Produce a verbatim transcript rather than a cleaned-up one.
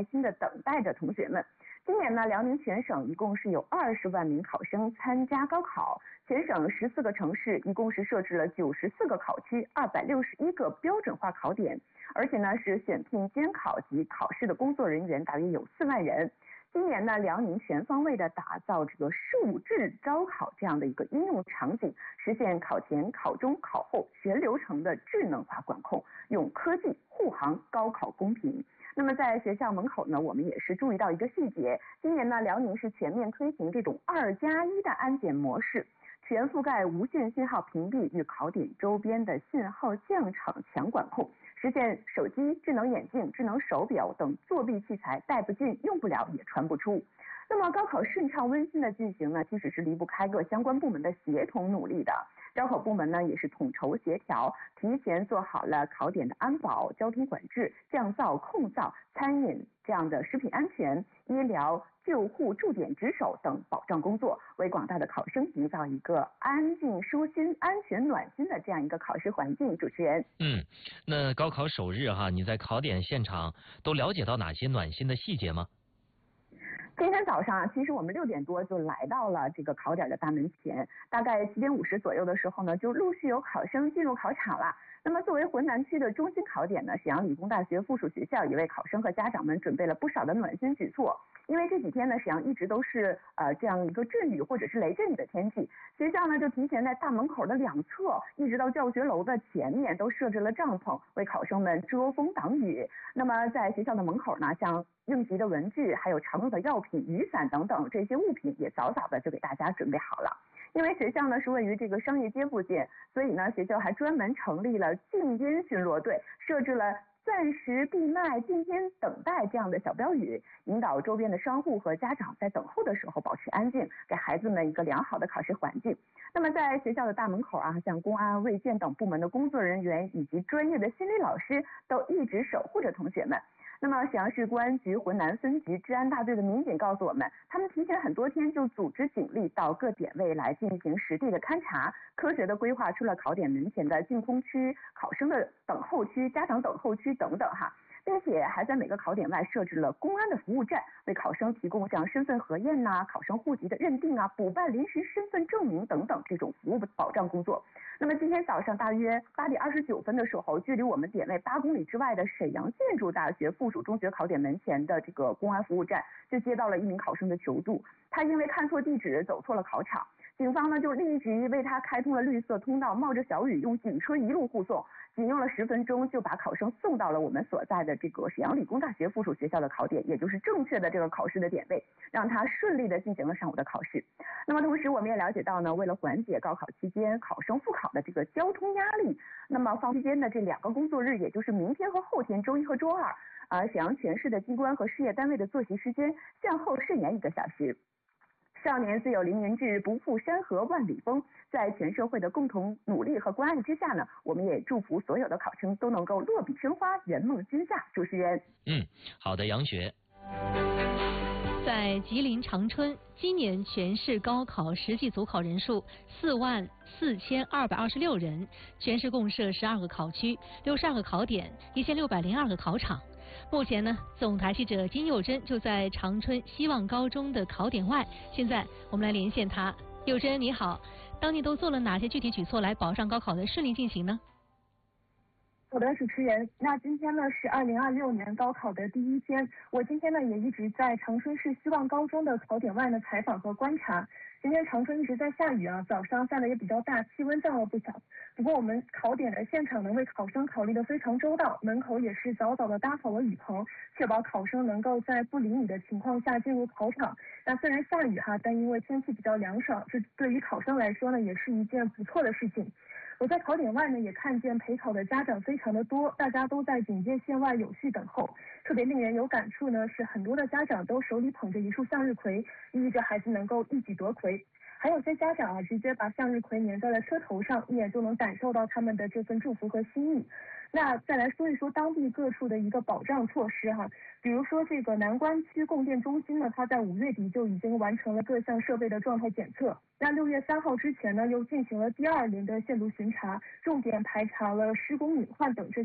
耐心的等待着同学们。今年呢，辽宁全省一共是有二十万名考生参加高考，全省十四个城市一共是设置了九十四个考区，二百六十一个标准化考点，而且呢是选聘监考及考试的工作人员大约有四万人。今年呢，辽宁全方位的打造这个数智招考这样的一个应用场景，实现考前、考中、考后全流程的智能化管控，用科技护航高考公平。那么在学校门口呢，我们也是注意到一个细节，今年呢，辽宁是全面推行这种二加一的安检模式，全覆盖无线信号屏蔽与考点周边的信号降场强管控，实现手机、智能眼镜、智能手表等作弊器材带不进、用不了也传不出。那么高考顺畅温馨的进行呢，其实是离不开各相关部门的协同努力的。招考部门呢也是统筹协调，提前做好了考点的安保、交通管制、降噪、控噪、餐饮这样的食品安全、医疗、救护驻点值守等保障工作，为广大的考生营造一个安静、舒心、安全、暖心的这样一个考试环境。主持人， 嗯，那高考首日哈，你在考点现场都了解到哪些暖心的细节吗？ 今天早上啊，其实我们六点多就来到了这个考点的大门前，大概七点五十左右的时候呢，就陆续有考生进入考场了。那么作为浑南区的中心考点呢，沈阳理工大学附属学校也为考生和家长们准备了不少的暖心举措。因为这几天呢，沈阳一直都是呃这样一个阵雨或者是雷阵雨的天气，学校呢就提前在大门口的两侧，一直到教学楼的前面都设置了帐篷，为考生们遮风挡雨。那么在学校的门口呢，像应急的文具、还有常用的药品、雨伞等等这些物品也早早的就给大家准备好了。因为学校呢是位于这个商业街附近，所以呢学校还专门成立了禁烟巡逻队，设置了暂时闭麦、禁烟等待这样的小标语，引导周边的商户和家长在等候的时候保持安静，给孩子们一个良好的考试环境。那么在学校的大门口啊，像公安、卫健等部门的工作人员以及专业的心理老师都一直守护着同学们。那么沈阳市公安局浑南分局治安大队的民警告诉我们，他们提前很多天就组织警力到各点位来进行实地的勘查，科学的规划出了考点门前的净空区、考生的等候区、家长等候区等等哈。并且还在每个考点外设置了公安的服务站，为考生提供像身份核验呐、考生户籍的认定啊、补办临时身份证明等等这种服务保障工作。那么今天早上大约八点二十九分的时候，距离我们点位八公里之外的沈阳建筑大学附属中学考点门前的这个公安服务站，就接到了一名考生的求助，他因为看错地址走错了考场。警方呢就立即为他开通了绿色通道，冒着小雨用警车一路护送，仅用了十分钟就把考生送到了我们所在的这个沈阳理工大学附属学校的考点，也就是正确的这个考试的点位，让他顺利的进行了上午的考试。那么同时我们也了解到呢，为了缓解高考期间考生复考的这个交通压力，那么放期间的这两个工作日，也就是明天和后天，周一和周二，呃，沈阳全市的机关和事业单位的作息时间向后顺延一个小时。少年自有凌云志，不负山河万里风。在全社会的共同努力和关爱之下呢，我们也祝福所有的考生都能够落笔生花，圆梦君夏。主持人， 嗯，好的，杨雪。 在吉林长春，今年全市高考实际组考人数四万四千二百二十六人，全市共设十二个考区、六十二个考点、一千六百零二个考场。目前呢，总台记者金佑珍就在长春希望高中的考点外。现在我们来连线他，佑珍你好，当地都做了哪些具体举措来保障高考的顺利进行呢？ 好的，主持人，那今天呢是二零二六年高考的第一天，我今天呢也一直在长春市希望高中的考点外呢采访和观察。今天长春一直在下雨啊，早上下的也比较大，气温降了不小。不过我们考点的现场呢为考生考虑的非常周到，门口也是早早的搭好了雨棚，确保考生能够在不淋雨的情况下进入考场。那虽然下雨哈，但因为天气比较凉爽，这对于考生来说呢也是一件不错的事情。我在考点外呢也看见陪考的家长非常的多，大家都在警戒线外有序等候。特别令人有感触呢是很多的家长都手里捧着一束向日葵，寓意着孩子能够一举夺魁。还有些家长啊直接把向日葵粘在了车头上，一眼就能感受到他们的这份祝福和心意。那再来说一说当地各处的一个保障措施哈，比如说这个南关区供电中心呢，它在五月底就已经完成了各项设备的状态检测。那六月三号之前呢，又进行了第二轮的线路巡查，重点排查了施工隐患等这